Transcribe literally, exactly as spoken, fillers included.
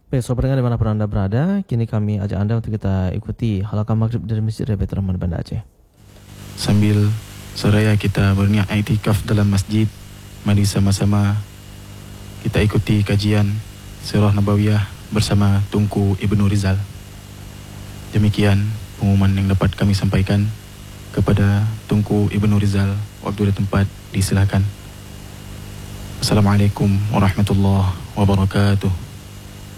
Baik, sobat pendengar dimanapun anda berada, kini kami ajak anda untuk kita ikuti halakan maghrib dari Masjid Baitur Rahman Banda Aceh. Sambil seraya kita berniat iktikaf dalam masjid, mari sama-sama kita ikuti kajian Sirah Nabawiyah bersama Tunku Ibnu Rizal. Demikian pengumuman yang dapat kami sampaikan. Kepada Tunku Ibnu Rizal, waktu dan tempat disilakan. Assalamualaikum warahmatullahi wabarakatuh.